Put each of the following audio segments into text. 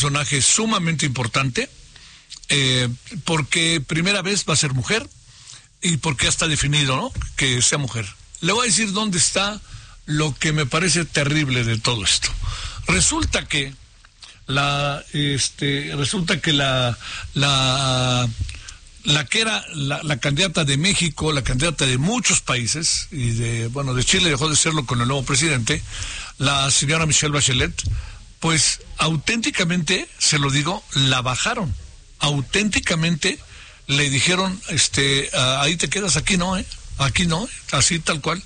personaje sumamente importante, porque primera vez va a ser mujer y porque ya está definido, ¿no?, que sea mujer. Le voy a decir dónde está lo que me parece terrible de todo esto. Resulta que la que era la candidata de México, la candidata de muchos países, y de Chile dejó de serlo con el nuevo presidente, la señora Michelle Bachelet, pues auténticamente, se lo digo, la bajaron. Auténticamente le dijeron, ahí te quedas, aquí no, así tal cual.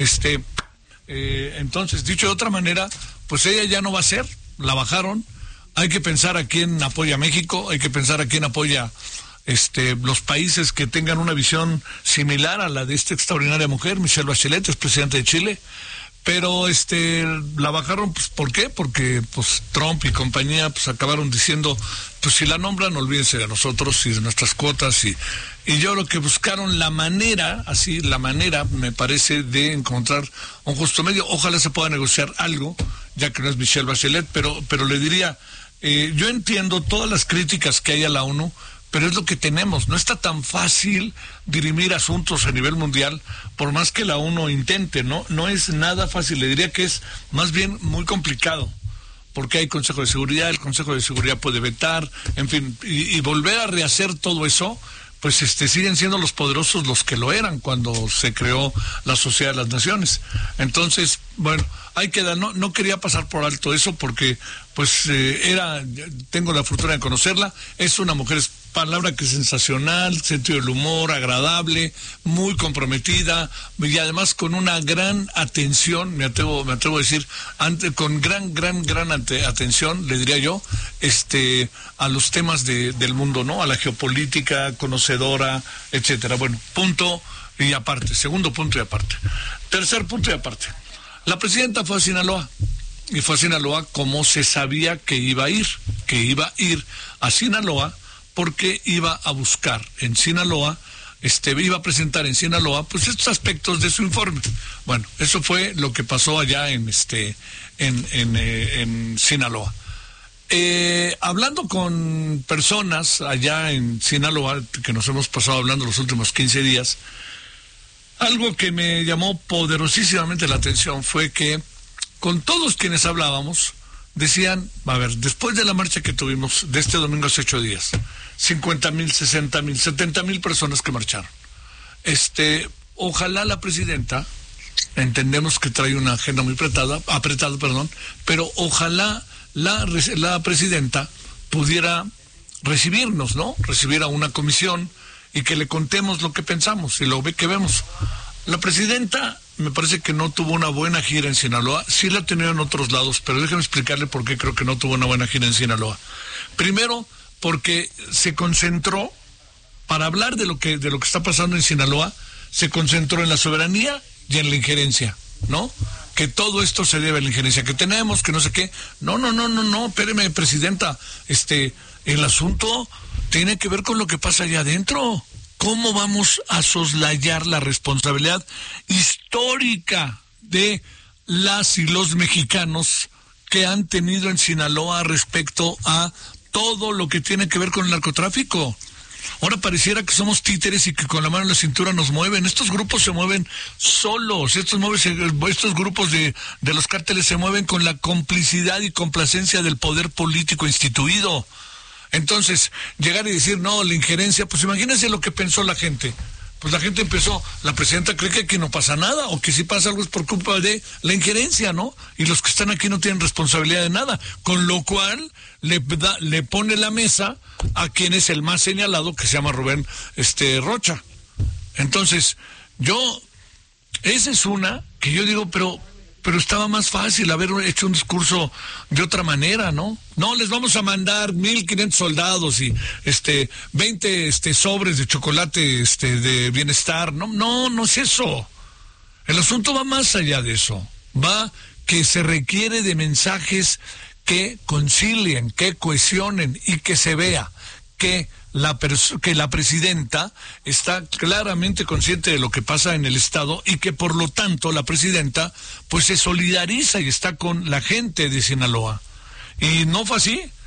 Entonces, dicho de otra manera, pues ella ya no va a ser, la bajaron. Hay que pensar a quién apoya a México, hay que pensar a quién apoya los países que tengan una visión similar a la de esta extraordinaria mujer. Michelle Bachelet es presidente de Chile, pero la bajaron, pues, ¿por qué? Porque pues Trump y compañía pues acabaron diciendo, pues si la nombran, olvídense de nosotros y de nuestras cuotas, y yo creo que buscaron la manera, me parece, de encontrar un justo medio. Ojalá se pueda negociar algo, ya que no es Michelle Bachelet, pero le diría, yo entiendo todas las críticas que hay a la ONU, pero es lo que tenemos. No está tan fácil dirimir asuntos a nivel mundial, por más que la ONU intente, no es nada fácil. Le diría que es más bien muy complicado, porque hay Consejo de Seguridad, el Consejo de Seguridad puede vetar, en fin, y volver a rehacer todo eso, pues siguen siendo los poderosos los que lo eran cuando se creó la Sociedad de las Naciones. Entonces, bueno, no quería pasar por alto eso, porque pues tengo la fortuna de conocerla, es una mujer, palabra que es sensacional, sentido del humor, agradable, muy comprometida, y además con una gran atención, me atrevo a decir, con gran atención, le diría yo, a los temas del mundo, ¿no?, a la geopolítica, conocedora, etcétera. Bueno, punto y aparte. Segundo punto y aparte. Tercer punto y aparte. La presidenta fue a Sinaloa, y fue a Sinaloa como se sabía que iba a ir a Sinaloa, porque iba a buscar en Sinaloa, iba a presentar en Sinaloa, pues estos aspectos de su informe. Bueno, eso fue lo que pasó allá en Sinaloa. Hablando con personas allá en Sinaloa, que nos hemos pasado hablando los últimos 15 días, algo que me llamó poderosísimamente la atención fue que con todos quienes hablábamos, decían, a ver, después de la marcha que tuvimos de este domingo hace 8 días, 50,000, 60,000, 70,000 personas que marcharon. Ojalá la presidenta, entendemos que trae una agenda muy apretada, pero ojalá la presidenta pudiera recibirnos, ¿no? Recibir a una comisión y que le contemos lo que pensamos y lo que vemos. La presidenta me parece que no tuvo una buena gira en Sinaloa, sí la ha tenido en otros lados, pero déjeme explicarle por qué creo que no tuvo una buena gira en Sinaloa. Primero, porque se concentró, para hablar de lo que está pasando en Sinaloa, se concentró en la soberanía y en la injerencia, ¿no? Que todo esto se debe a la injerencia que tenemos, que no sé qué. No, espéreme, presidenta, el asunto tiene que ver con lo que pasa allá adentro. ¿Cómo vamos a soslayar la responsabilidad histórica de las y los mexicanos que han tenido en Sinaloa respecto a todo lo que tiene que ver con el narcotráfico? Ahora pareciera que somos títeres y que con la mano en la cintura nos mueven. Estos grupos se mueven solos. Estos grupos de los cárteles se mueven con la complicidad y complacencia del poder político instituido. Entonces, llegar y decir, no, la injerencia, pues imagínense lo que pensó la gente. Pues la gente empezó, la presidenta cree que aquí no pasa nada, o que si pasa algo es por culpa de la injerencia, ¿no? Y los que están aquí no tienen responsabilidad de nada, con lo cual le pone la mesa a quien es el más señalado, que se llama Rubén Rocha. Entonces, esa es una que yo digo, pero estaba más fácil haber hecho un discurso de otra manera, ¿no? No, les vamos a mandar 1,500 soldados y 20 sobres de chocolate de bienestar. No es eso. El asunto va más allá de eso. Va que se requiere de mensajes que concilien, que cohesionen y que se vea que la presidenta está claramente consciente de lo que pasa en el Estado y que por lo tanto la presidenta pues se solidariza y está con la gente de Sinaloa. Y no fue así.